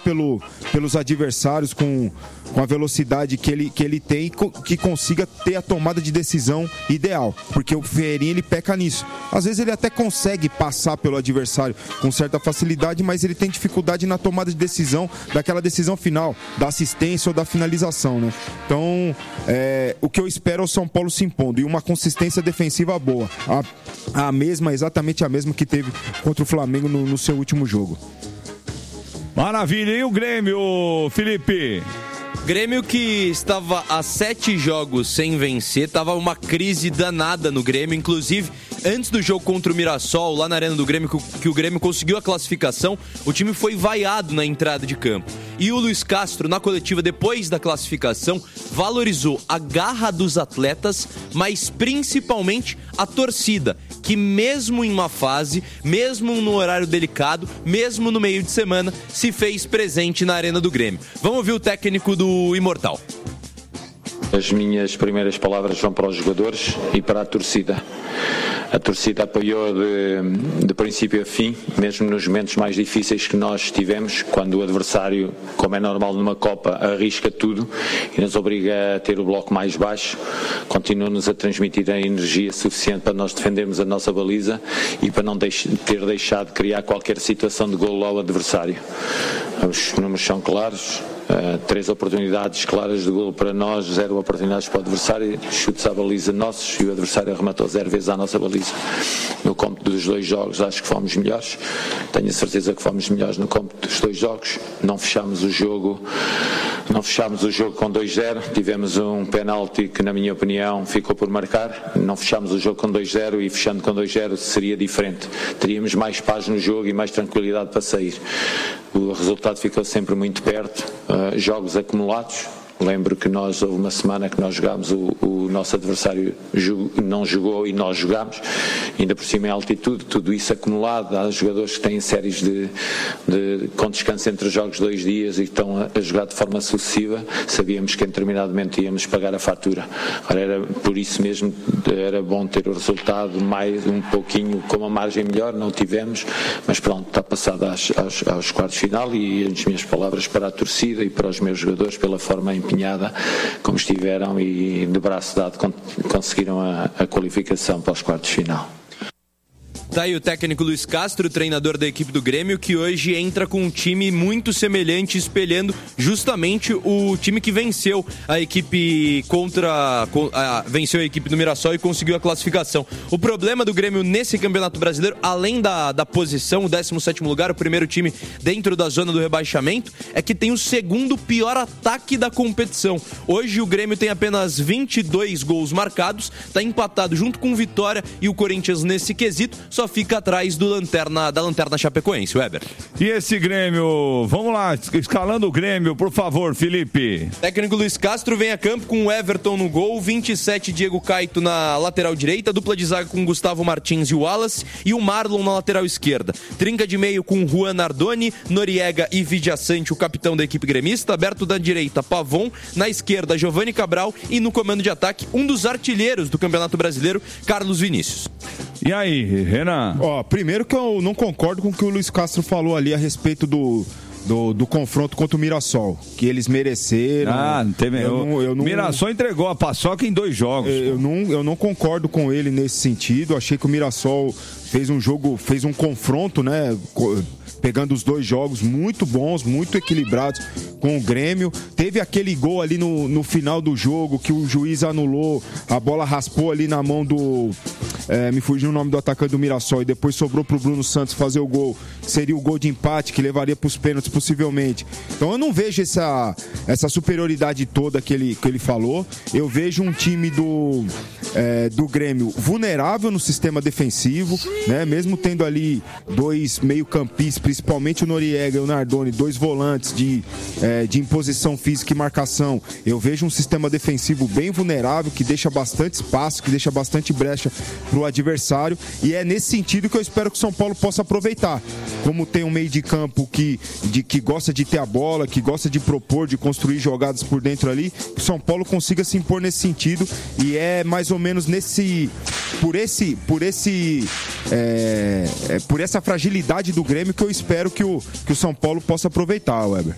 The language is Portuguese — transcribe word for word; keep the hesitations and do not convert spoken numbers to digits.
pelo, pelos adversários com, com a velocidade que ele, que ele tem, que consiga ter a tomada de decisão ideal, porque o Ferreirinha ele peca nisso. Às vezes ele até consegue passar pelo adversário com certa facilidade, mas ele tem dificuldade na tomada de decisão, daquela decisão final, da assistência ou da finalização, né? Então, é, o que eu espero é o São Paulo se impondo e uma consistência defensiva boa, a, a mesma, exatamente a mesma que teve contra o Flamengo no, no seu último jogo. Maravilha, e o Grêmio, Felipe? Grêmio que estava há sete jogos sem vencer, estava uma crise danada no Grêmio, inclusive antes do jogo contra o Mirassol, lá na Arena do Grêmio, que o Grêmio conseguiu a classificação, o time foi vaiado na entrada de campo. E o Luiz Castro, na coletiva depois da classificação, valorizou a garra dos atletas, mas principalmente a torcida, que mesmo em uma fase, mesmo no horário delicado, mesmo no meio de semana, se fez presente na Arena do Grêmio. Vamos ouvir o técnico do Imortal. As minhas primeiras palavras vão para os jogadores e para a torcida. A torcida apoiou de, de princípio a fim, mesmo nos momentos mais difíceis que nós tivemos, quando o adversário, como é normal numa Copa, arrisca tudo e nos obriga a ter o bloco mais baixo, continua-nos a transmitir a energia suficiente para nós defendermos a nossa baliza e para não deix- ter deixado de criar qualquer situação de golo ao adversário. Os números são claros. Uh, três oportunidades claras de golo para nós, zero oportunidades para o adversário, chutes à baliza nossos e o adversário arrematou zero vezes à nossa baliza. No cômputo dos dois jogos acho que fomos melhores, tenho a certeza que fomos melhores no cômputo dos dois jogos, não fechámos o jogo não fechámos o jogo com dois zero, tivemos um penalti que na minha opinião ficou por marcar, não fechámos o jogo com dois zero e fechando com dois zero seria diferente, teríamos mais paz no jogo e mais tranquilidade para sair. O resultado ficou sempre muito perto, uh, jogos acumulados. Lembro que nós, houve uma semana que nós jogámos, o, o nosso adversário jog, não jogou e nós jogámos, ainda por cima em altitude, tudo isso acumulado. Há jogadores que têm séries de, de com descanso entre jogos dois dias e que estão a, a jogar de forma sucessiva, sabíamos que em determinado momento íamos pagar a fatura. Ora, era por isso mesmo, era bom ter o resultado mais um pouquinho, com uma margem melhor, não tivemos, mas pronto, está passado às, aos, aos quartos de final e as minhas palavras para a torcida e para os meus jogadores pela forma em empenhada como estiveram e de braço dado conseguiram a, a qualificação para os quartos de final. Tá aí o técnico Luiz Castro, treinador da equipe do Grêmio, que hoje entra com um time muito semelhante, espelhando justamente o time que venceu a equipe contra a, venceu a equipe do Mirassol e conseguiu a classificação. O problema do Grêmio nesse Campeonato Brasileiro, além da, da posição, o décimo sétimo lugar, o primeiro time dentro da zona do rebaixamento, é que tem o segundo pior ataque da competição. Hoje o Grêmio tem apenas vinte e dois gols marcados, está empatado junto com o Vitória e o Corinthians nesse quesito, só fica atrás do lanterna, da Lanterna Chapecoense, Weber. E esse Grêmio, vamos lá, escalando o Grêmio, por favor, Felipe. Técnico Luiz Castro vem a campo com o Everton no gol, vinte e sete Diego Caito na lateral direita, dupla de zaga com Gustavo Martins e o Wallace e o Marlon na lateral esquerda. Trinca de meio com Juan Nardoni, Noriega e Vidiaçante, o capitão da equipe gremista, aberto da direita Pavon, na esquerda Giovani Cabral e no comando de ataque um dos artilheiros do Campeonato Brasileiro, Carlos Vinícius. E aí, Renan? Ó, primeiro que eu não concordo com o que o Luiz Castro falou ali a respeito do, do, do confronto contra o Mirassol, que eles mereceram. Ah, não teve. Eu não, eu não, Mirassol entregou a paçoca em dois jogos. Eu não, eu não concordo com ele nesse sentido. Achei que o Mirassol fez um jogo, fez um confronto, né? Pegando os dois jogos muito bons, muito equilibrados com o Grêmio. Teve aquele gol ali no, no final do jogo que o juiz anulou, a bola raspou ali na mão do... É, me fugiu o nome do atacante do Mirassol e depois sobrou pro Bruno Santos fazer o gol. Seria o gol de empate que levaria pros pênaltis possivelmente. Então eu não vejo essa, essa superioridade toda que ele, que ele falou. Eu vejo um time do, é, do Grêmio vulnerável no sistema defensivo, né? Mesmo tendo ali dois meio-campistas, principalmente o Noriega e o Nardoni, dois volantes de, é, de imposição física e marcação. Eu vejo um sistema defensivo bem vulnerável, que deixa bastante espaço, que deixa bastante brecha pro adversário, e é nesse sentido que eu espero que o São Paulo possa aproveitar. Como tem um meio de campo que, de, que gosta de ter a bola, que gosta de propor, de construir jogadas por dentro ali, que o São Paulo consiga se impor nesse sentido, e é mais ou menos nesse por esse por esse é, é, por essa fragilidade do Grêmio que eu espero que o, que o São Paulo possa aproveitar, Weber.